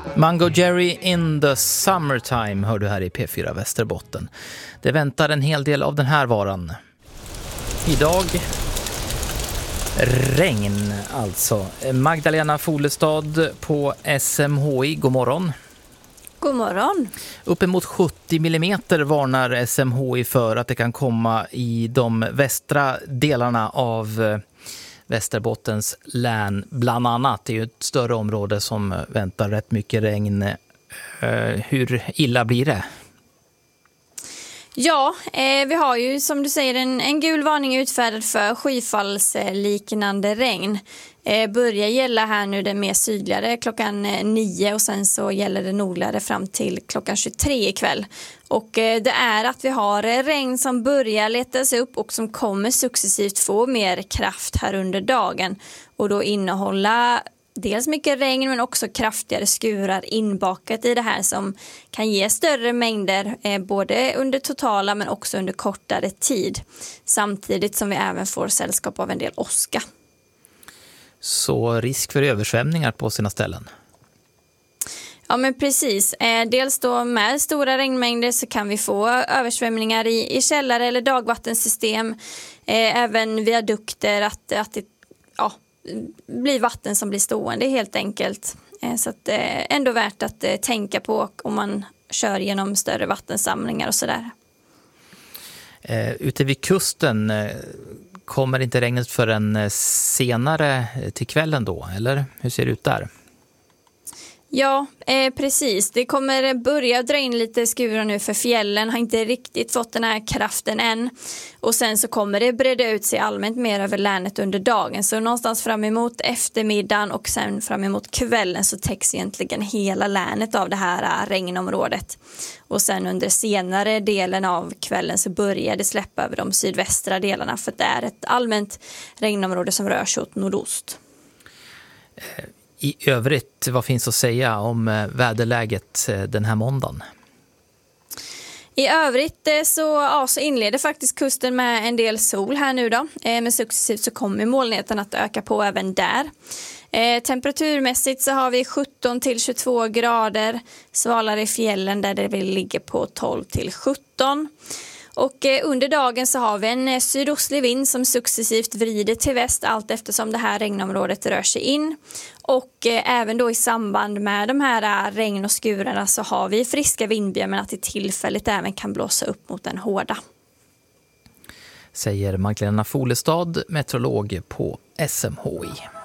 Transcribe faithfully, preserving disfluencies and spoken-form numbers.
Mango Jerry in the summertime hör du här i P fyra Västerbotten. Det väntar en hel del av den här varan. Idag regn alltså. Magdalena Folestad på S M H I, god morgon. God morgon. Uppemot sjuttio millimeter varnar S M H I för att det kan komma i de västra delarna av Västerbottens län bland annat. Det är ju ett större område som väntar rätt mycket regn. Hur illa blir det? Ja, eh, vi har ju som du säger en, en gul varning utfärdad för skyfallsliknande regn. Eh, börjar gälla här nu den mer sydligare klockan nio och sen så gäller det nordligare fram till klockan tjugotre ikväll. Och eh, det är att vi har regn som börjar letas upp och som kommer successivt få mer kraft här under dagen. Och då innehålla dels mycket regn men också kraftigare skurar inbakat i det här som kan ge större mängder eh, både under totala men också under kortare tid. Samtidigt som vi även får sällskap av en del åska. Så risk för översvämningar på sina ställen? Ja men precis. Eh, dels då med stora regnmängder så kan vi få översvämningar i, i källare eller dagvattensystem. Eh, även viadukter att, att det ja, blir vatten som blir stående helt enkelt. Eh, så att eh, ändå värt att eh, tänka på om man kör genom större vattensamlingar och sådär. Eh, ute vid kusten eh, kommer inte regnet förrän senare till kvällen då, eller hur ser det ut där? Ja, eh, precis. Det kommer börja dra in lite skurar nu för fjällen. Har inte riktigt fått den här kraften än. Och sen så kommer det breda ut sig allmänt mer över länet under dagen. Så någonstans fram emot eftermiddagen och sen fram emot kvällen så täcks egentligen hela länet av det här regnområdet. Och sen under senare delen av kvällen så börjar det släppa över de sydvästra delarna. För det är ett allmänt regnområde som rör sig åt nordost. I övrigt, vad finns att säga om väderläget den här måndagen? I övrigt så, ja, så inleder faktiskt kusten med en del sol här nu då. Eh, men successivt så kommer molnigheten att öka på även där. Eh, temperaturmässigt så har vi sjutton till tjugotvå grader. Svalare i fjällen där det vill ligga på tolv till sjutton. Och under dagen så har vi en sydostlig vind som successivt vrider till väst allt eftersom det här regnområdet rör sig in. Och även då i samband med de här regn- och skurarna så har vi friska vindbyar men att det tillfälligt även kan blåsa upp mot den hårda. Säger Magdalena Folestad, meteorolog på S M H I.